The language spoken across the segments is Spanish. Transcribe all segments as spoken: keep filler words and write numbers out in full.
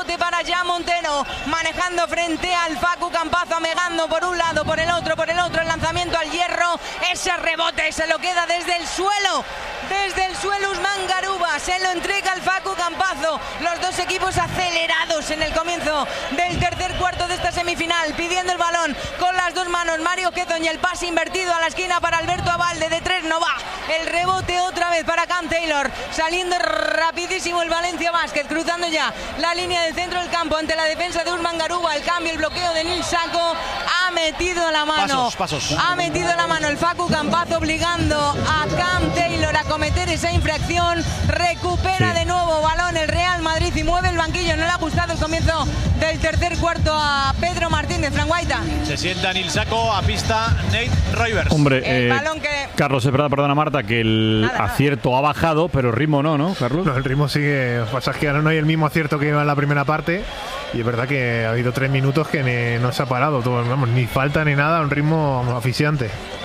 rebote para Jan Montero, manejando frente al Facu Campazo, amegando por un lado, por el otro, por el otro, el lanzamiento al hierro, ese rebote se lo queda desde el suelo, desde el suelo Usman Garuba, se lo entrega al Facu Campazo, los dos equipos acelerados en el comienzo del tercer cuarto de esta semifinal, pidiendo el balón con las dos manos, Mario Quezon, y el pase invertido a la esquina para Alberto Abalde, de tres no va, el rebote otra vez para Cam Taylor, saliendo rapidísimo el Valencia Basket, cruzando ya la línea del centro del campo ante la defensa de Usman Garuba, el cambio, el bloqueo de Nil Sacco, ha metido la mano, pasos, pasos. ha metido la mano el Facu Campazo, obligando a Cam Taylor a cometer esa infracción, recupera sí. de nuevo balón el Real Madrid y mueve el banquillo. No le ha gustado el comienzo del tercer cuarto a Pedro Martínez. Fran Guaita. Se sienta Nil Sacco, a pista Nate Roivers. Hombre, el eh, balón que... Carlos, es verdad, perdona Marta, que el Nada, nada. acierto ha bajado, pero el ritmo no, ¿no, Carlos? No, el ritmo sigue. Lo que pasa es que ahora no hay el mismo acierto que iba en la primera parte. Y es verdad que ha habido tres minutos que ne, no se ha parado. Todo, vamos, ni falta ni nada, un ritmo asfixiante.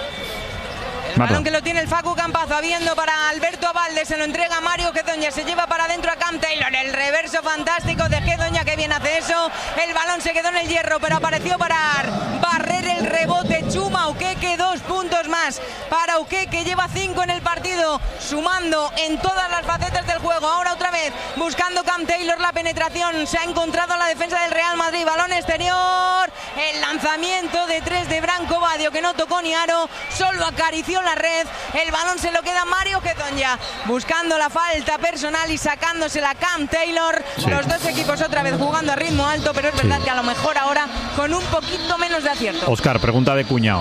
El balón que lo tiene el Facu Campazo, habiendo para Alberto Abalde, se lo entrega Mario Quezon, se lleva para adentro a Cam Taylor, el reverso fantástico de Quezon, que bien hace eso, el balón se quedó en el hierro, pero apareció para barrer el rebote Chuma Okeke, dos puntos más para Okeke, lleva cinco en el partido, sumando en todas las facetas del juego, ahora otra vez, buscando Cam Taylor la penetración, se ha encontrado la defensa del Real Madrid, balón exterior, el lanzamiento de tres de Branco Badio, que no tocó ni aro, solo acarició la red, el balón se lo queda Mario Quezon ya, buscando la falta personal y sacándosela Cam Taylor, sí. Los dos equipos otra vez jugando a ritmo alto, pero es verdad sí. que a lo mejor ahora con un poquito menos de acierto. Óscar, pregunta de cuñado,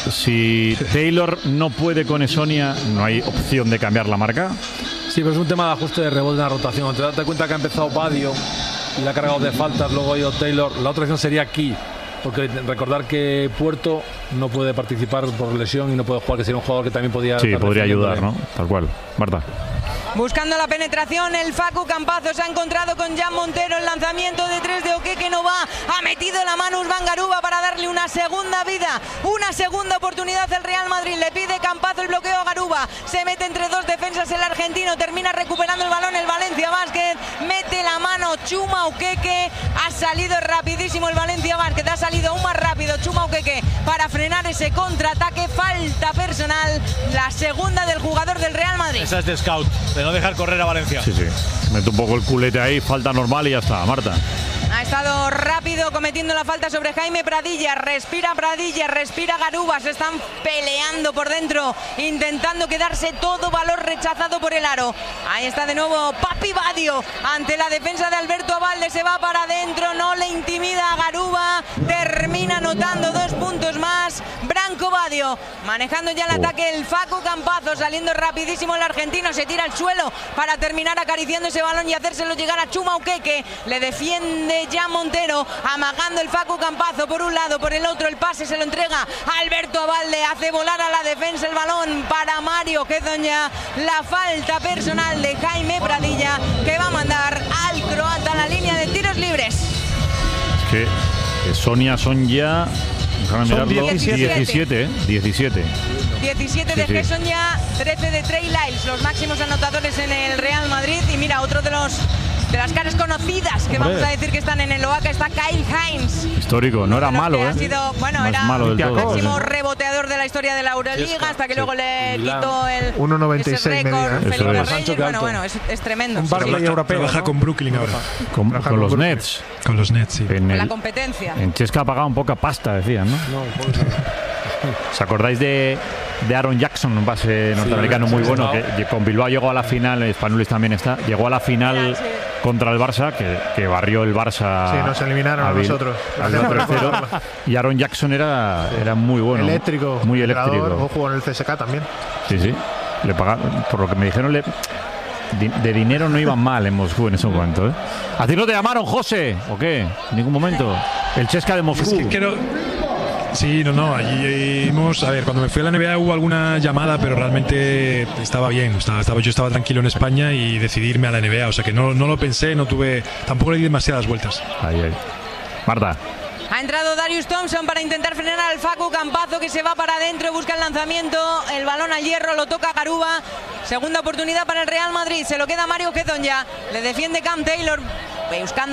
si Taylor no puede con Esonia, ¿no hay opción de cambiar la marca? Sí, pero es un tema de ajuste de rebote en la rotación, te das cuenta que ha empezado Badio y le ha cargado de faltas, luego ha ido Taylor, la otra opción sería aquí. Porque recordar que Puerto no puede participar por lesión y no puede jugar, que sería un jugador que también podía... Sí, podría ayudar, ¿no? Tal cual. Marta. Buscando la penetración, el Facu Campazo se ha encontrado con Jan Montero, el lanzamiento de tres de Okeke no va, ha metido la mano Usman Garuba para darle una segunda vida, una segunda oportunidad el Real Madrid, le pide Campazo el bloqueo a Garuba, se mete entre dos defensas el argentino, termina recuperando el balón el Valencia Basket, mete la mano Chuma Okeke, ha salido rapidísimo el Valencia Basket, ha salido aún más rápido Chuma Okeke para frenar ese contraataque, falta personal, la segunda del jugador del Real Madrid. Esa es de scout, de no dejar correr a Valencia. Sí, sí. Mete un poco el culete ahí, falta normal y ya está, Marta. Ha estado rápido cometiendo la falta sobre Jaime Pradilla, respira Pradilla, respira Garuba, se están peleando por dentro, intentando quedarse todo valor rechazado por el aro. Ahí está de nuevo Papi Badio ante la defensa de Alberto Abalde, se va para adentro, no le intimida a Garuba, termina anotando dos puntos más. Branco Badio manejando ya el ataque, el Facu Campazo saliendo rapidísimo el argentino, se tira al suelo para terminar acariciando ese balón y hacérselo llegar a Chuma Okeke, le defiende Jan Montero, amagando el Facu Campazo por un lado, por el otro el pase se lo entrega a Alberto Abalde, hace volar a la defensa el balón para Mario Quezon, ya la falta personal de Jaime Pradilla que va a mandar al croata a la línea de tiros libres. Es que eh, Sonia son ya son diecisiete, diecisiete, ¿eh? diecisiete. diecisiete de Quezon, ya trece de Trey Lyles, los máximos anotadores en el Real Madrid. Y mira, otro de los de las caras conocidas que Hombre. vamos a decir que están en el Oaxaca está Kyle Hines. Histórico, no era malo, ¿eh? Ha sido, bueno, no era el máximo reboteador de la historia de la Euroliga, hasta que sí. luego le quitó el uno noventa y seis récord Felipe es. Reyes. Bueno, bueno, es, es tremendo. Un Barclay sí. europeo. Trabaja ¿no? con Brooklyn ahora. Con, con, con los Brooklyn. Nets. Con los Nets, sí. En el, la competencia. En Chesca ha pagado un poca pasta, decían, ¿no? No, ¿os acordáis de, de Aaron Jackson, un base norteamericano sí, muy bueno, que con Bilbao llegó a la final, Spanulis también está, llegó a la final sí. contra el Barça, que, que barrió el Barça. Sí, nos eliminaron a, a nosotros. Y Aaron Jackson era, era muy bueno. Eléctrico. Muy eléctrico. Luego jugó en el C S K también. Sí, sí. Le pagaron, por lo que me dijeron, le, de dinero no iban mal en Moscú en ese momento, ¿eh? ¿A ti no te llamaron, José? ¿O qué? En ningún momento. El Chesca de Moscú. Es que quiero... Sí, no, no, allí hemos, a ver, cuando me fui a la N B A hubo alguna llamada, pero realmente estaba bien, estaba, estaba, yo estaba tranquilo en España y decidí irme a la N B A, o sea que no, no lo pensé, no tuve, tampoco le di demasiadas vueltas. Ahí, ahí. Marta. Ha entrado Darius Thompson para intentar frenar al Facu Campazo, que se va para adentro, busca el lanzamiento, el balón al hierro, lo toca Garuba. Segunda oportunidad para el Real Madrid, se lo queda Mario Quezon, ya le defiende Cam Taylor, buscando